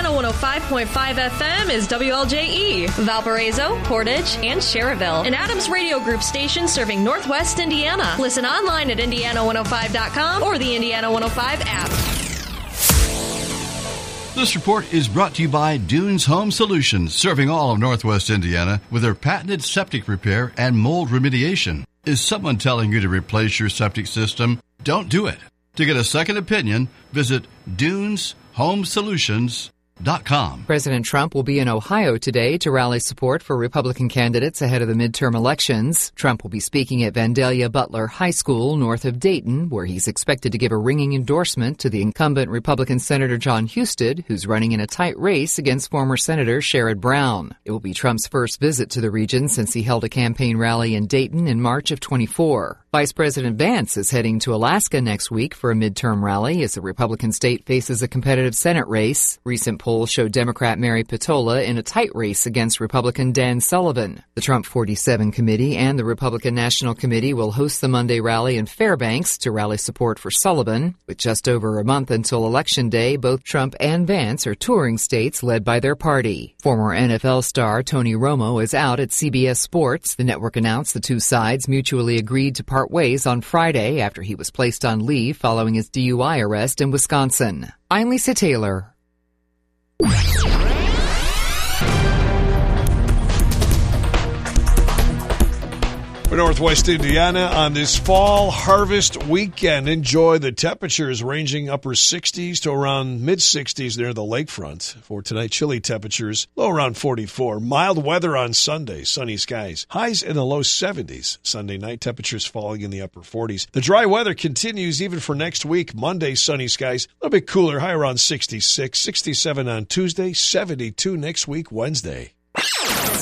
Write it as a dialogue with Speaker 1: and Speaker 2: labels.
Speaker 1: Indiana 105.5 FM is WLJE, Valparaiso, Portage, and Cherryville. An Adams Radio Group station serving Northwest Indiana. Listen online at Indiana105.com or the Indiana 105 app.
Speaker 2: This report is brought to you by Dunes Home Solutions, serving all of Northwest Indiana with their patented septic repair and mold remediation. Is someone telling you to replace your septic system? Don't do it. To get a second opinion, visit DunesHomeSolutions.com.
Speaker 3: President Trump will be in Ohio today to rally support for Republican candidates ahead of the midterm elections. Trump will be speaking at Vandalia Butler High School north of Dayton, where he's expected to give a ringing endorsement to the incumbent Republican Senator Jon Husted, who's running in a tight race against former Senator Sherrod Brown. It will be Trump's first visit to the region since he held a campaign rally in Dayton in March of 24. Vice President Vance is heading to Alaska next week for a midterm rally as the Republican state faces a competitive Senate race. Recent polls show Democrat Mary Petola in a tight race against Republican Dan Sullivan. The Trump 47 Committee and the Republican National Committee will host the Monday rally in Fairbanks to rally support for Sullivan. With just over a month until Election Day, both Trump and Vance are touring states led by their party. Former NFL star Tony Romo is out at CBS Sports. The network announced the two sides mutually agreed to part ways on Friday after he was placed on leave following his DUI arrest in Wisconsin. I'm Lisa Taylor.
Speaker 4: For Northwest Indiana on this fall harvest weekend, enjoy the temperatures ranging upper 60s to around mid-60s near the lakefront. For tonight, chilly temperatures, low around 44. Mild weather on Sunday, sunny skies. Highs in the low 70s. Sunday night, temperatures falling in the upper 40s. The dry weather continues even for next week. Monday, sunny skies, a little bit cooler, high around 66. 67 on Tuesday, 72 next week, Wednesday.